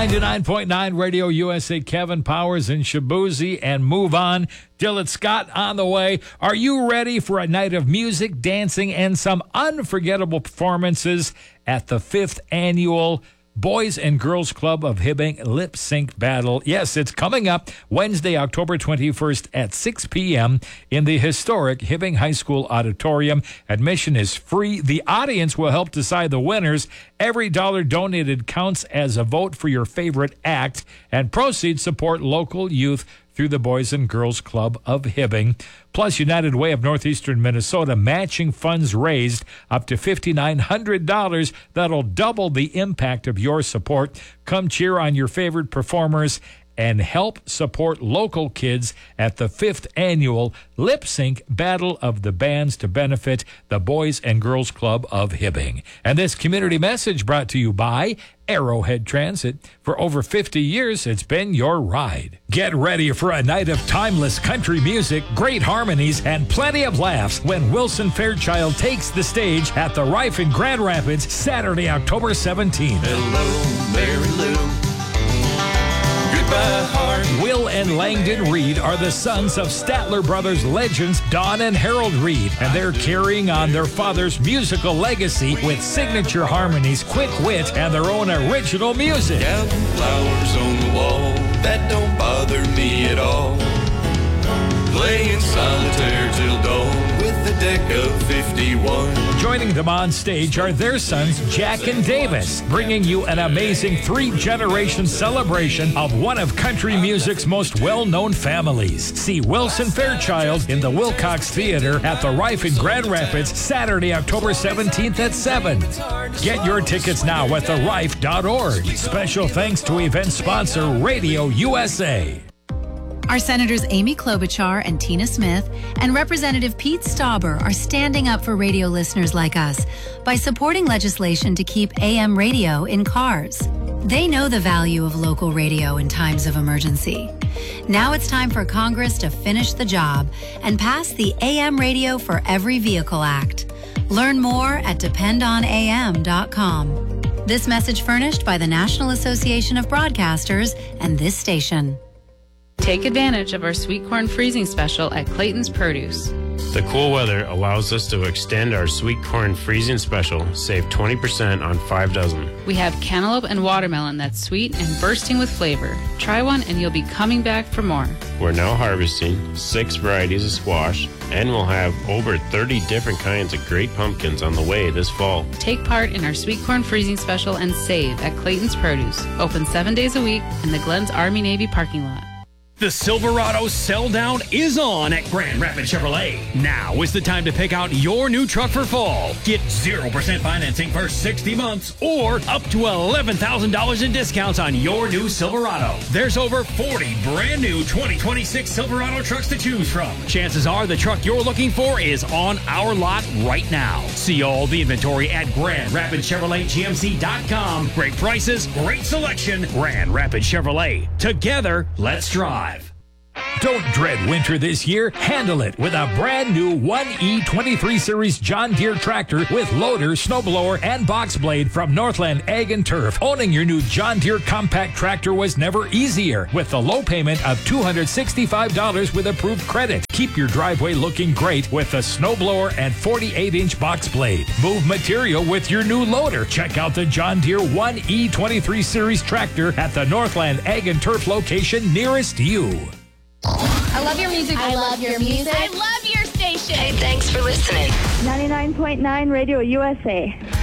99.9 Radio USA, Kevin Powers and Shabuzi, and Move On. Dylan Scott on the way. Are you ready for a night of music, dancing, and some unforgettable performances at the 5th annual Boys and Girls Club of Hibbing Lip Sync Battle? Yes, it's coming up Wednesday, October 21st at 6 p.m. in the historic Hibbing High School Auditorium. Admission is free. The audience will help decide the winners. Every dollar donated counts as a vote for your favorite act, and proceeds support local youth through the Boys and Girls Club of Hibbing. Plus, United Way of Northeastern Minnesota matching funds raised up to $5,900. That'll double the impact of your support. Come cheer on your favorite performers and help support local kids at the 5th annual Lip Sync Battle of the Bands to benefit the Boys and Girls Club of Hibbing. And this community message brought to you by Arrowhead Transit. For over 50 years, it's been your ride. Get ready for a night of timeless country music, great harmonies, and plenty of laughs when Wilson Fairchild takes the stage at the Rife in Grand Rapids, Saturday, October 17th. Hello, Mary Lou. Will and Langdon Reed are the sons of Statler Brothers legends Don and Harold Reed, and they're carrying on their father's musical legacy with signature harmonies, quick wit, and their own original music. Counting flowers on the wall, that don't bother me at all. Playing solitaire till dawn with a deck of 51. Joining them on stage are their sons, Jack and Davis, bringing you an amazing 3-generation celebration of one of country music's most well-known families. See Wilson Fairchild in the Wilcox Theater at the Rife in Grand Rapids, Saturday, October 17th at 7. Get your tickets now at therife.org. Special thanks to event sponsor Radio USA. Our Senators Amy Klobuchar and Tina Smith and Representative Pete Stauber are standing up for radio listeners like us by supporting legislation to keep AM radio in cars. They know the value of local radio in times of emergency. Now it's time for Congress to finish the job and pass the AM Radio for Every Vehicle Act. Learn more at dependonam.com. This message furnished by the National Association of Broadcasters and this station. Take advantage of our sweet corn freezing special at Clayton's Produce. The cool weather allows us to extend our sweet corn freezing special, save 20% on 5 dozen. We have cantaloupe and watermelon that's sweet and bursting with flavor. Try one and you'll be coming back for more. We're now harvesting 6 varieties of squash, and we'll have over 30 different kinds of great pumpkins on the way this fall. Take part in our sweet corn freezing special and save at Clayton's Produce. Open 7 days a week in the Glens Army-Navy parking lot. The Silverado Sell Down is on at Grand Rapids Chevrolet. Now is the time to pick out your new truck for fall. Get 0% financing for 60 months or up to $11,000 in discounts on your new Silverado. There's over 40 brand new 2026 Silverado trucks to choose from. Chances are the truck you're looking for is on our lot right now. See all the inventory at GrandRapidsChevroletGMC.com. Great prices, great selection. Grand Rapids Chevrolet. Together, let's drive. Don't dread winter this year. Handle it with a brand new 1E 23 Series John Deere tractor with loader, snowblower, and box blade from Northland Ag and Turf. Owning your new John Deere compact tractor was never easier with the low payment of $265 with approved credit. Keep your driveway looking great with the snowblower and 48-inch box blade. Move material with your new loader. Check out the John Deere 1E 23 Series tractor at the Northland Ag and Turf location nearest you. I love your music. I love your music. I love your station. Hey, thanks for listening. 99.9 Radio USA.